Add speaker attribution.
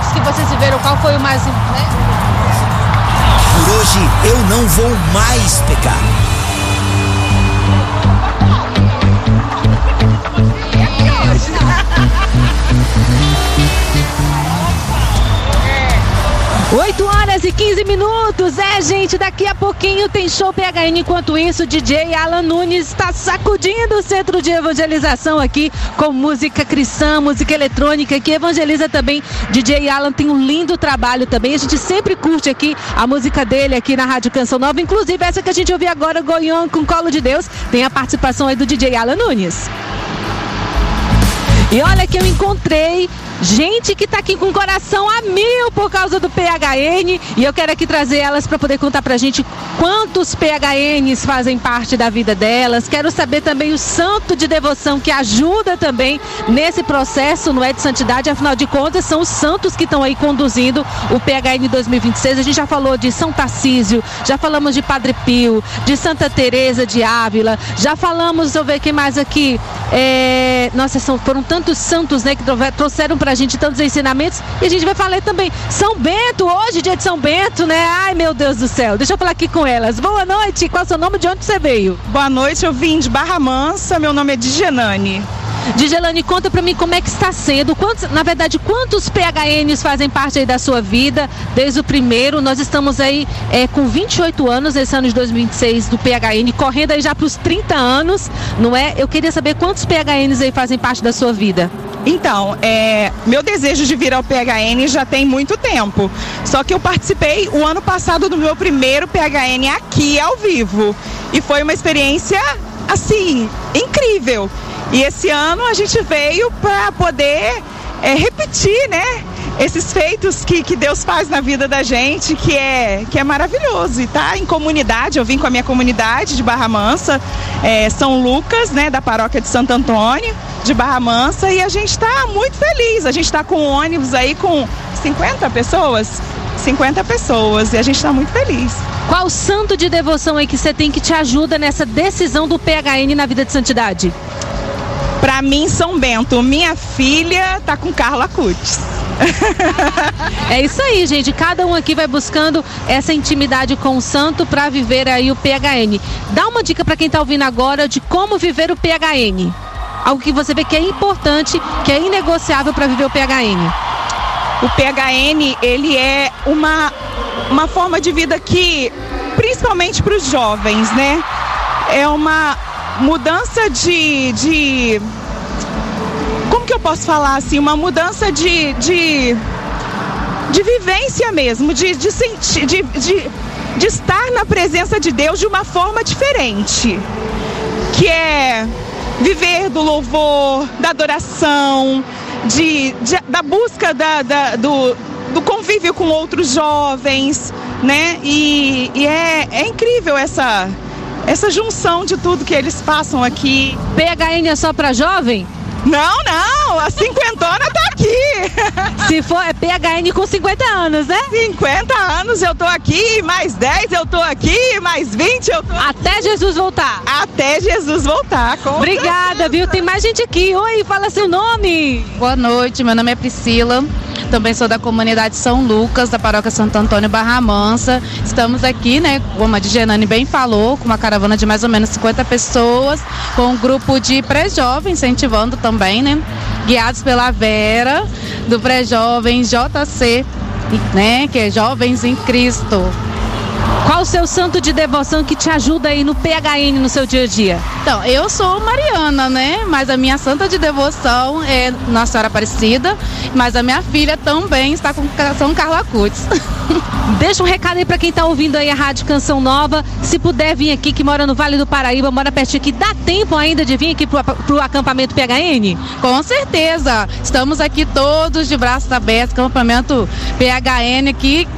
Speaker 1: momentos que vocês viveram, qual foi o mais, né?
Speaker 2: Por hoje eu não vou mais pecar.
Speaker 1: Oito horas e 15 minutos, gente, daqui a pouquinho tem show PHN. Enquanto isso, o DJ Alan Nunes está sacudindo o centro de evangelização aqui com música cristã, música eletrônica, que evangeliza também. DJ Alan tem um lindo trabalho também, a gente sempre curte aqui a música dele aqui na Rádio Canção Nova, inclusive essa que a gente ouviu agora, Goiânia com Colo de Deus, tem a participação aí do DJ Alan Nunes. E olha que eu encontrei gente que tá aqui com o coração a mil por causa do PHN, e eu quero aqui trazer elas para poder contar pra gente quantos PHNs fazem parte da vida delas. Quero saber também o santo de devoção que ajuda também nesse processo, não é, de santidade, afinal de contas são os santos que estão aí conduzindo o PHN 2026. A gente já falou de São Tarcísio, já falamos de Padre Pio, de Santa Teresa de Ávila, já falamos, deixa eu ver quem mais aqui, nossa, foram tantos santos, né, que trouxeram pra gente tantos ensinamentos, e a gente vai falar também São Bento, hoje dia de São Bento, né? Ai, meu Deus do céu, deixa eu falar aqui com elas. Boa noite, qual é o seu nome, de onde você veio?
Speaker 3: Boa noite, eu vim de Barra Mansa, meu nome é Digenane.
Speaker 1: Digelane, conta pra mim como é que está sendo, quantos PHNs fazem parte aí da sua vida, desde o primeiro. Nós estamos aí com 28 anos, esse ano de 2026 do PHN, correndo aí já pros 30 anos, não é? Eu queria saber quantos PHNs aí fazem parte da sua vida.
Speaker 3: Então, meu desejo de vir ao PHN já tem muito tempo, só que eu participei o ano passado do meu primeiro PHN aqui ao vivo, e foi uma experiência, assim, incrível. E esse ano a gente veio para poder repetir, né, esses feitos que Deus faz na vida da gente, que é maravilhoso. E tá em comunidade, eu vim com a minha comunidade de Barra Mansa, São Lucas, né, da paróquia de Santo Antônio, de Barra Mansa, e a gente está muito feliz. A gente está com um ônibus aí com 50 pessoas, e a gente está muito feliz.
Speaker 1: Qual santo de devoção aí que você tem que te ajuda nessa decisão do PHN na vida de santidade?
Speaker 3: Para mim, São Bento. Minha filha tá com Carla Cutis.
Speaker 1: É isso aí, gente. Cada um aqui vai buscando essa intimidade com o santo para viver aí o PHN. Dá uma dica para quem tá ouvindo agora de como viver o PHN. Algo que você vê que é importante, que é inegociável para viver o PHN.
Speaker 3: O PHN, ele é uma forma de vida que, principalmente para os jovens, né? É uma mudança de como que eu posso falar assim, uma mudança de vivência mesmo, de estar na presença de Deus de uma forma diferente, que é viver do louvor, da adoração, da busca do convívio com outros jovens, né? E é incrível essa junção de tudo que eles passam aqui.
Speaker 1: PHN é só pra jovem?
Speaker 3: Não, a cinquentona tá aqui.
Speaker 1: Se for, é PHN com 50 anos, né?
Speaker 3: 50 anos eu tô aqui, mais 10 eu tô aqui, mais 20 eu tô aqui.
Speaker 1: Até Jesus voltar.
Speaker 3: Até Jesus voltar, com
Speaker 1: Obrigada, certeza. Viu? Tem mais gente aqui. Oi, fala seu nome.
Speaker 4: Boa noite, meu nome é Priscila. Também sou da comunidade São Lucas, da paróquia Santo Antônio, Barra Mansa. Estamos aqui, né, como a Digenane bem falou, com uma caravana de mais ou menos 50 pessoas, com um grupo de pré-jovens incentivando também, né, guiados pela Vera, do pré-jovens JC, né, que é Jovens em Cristo.
Speaker 1: Qual o seu santo de devoção que te ajuda aí no PHN no seu dia a dia?
Speaker 4: Então, eu sou mariana, né? Mas a minha santa de devoção é Nossa Senhora Aparecida, mas a minha filha também está com São Carla Cutis.
Speaker 1: Deixa um recado aí pra quem tá ouvindo aí a Rádio Canção Nova, se puder vir aqui, que mora no Vale do Paraíba, mora pertinho aqui, dá tempo ainda de vir aqui pro acampamento PHN?
Speaker 4: Com certeza, estamos aqui todos de braços abertos, acampamento PHN aqui,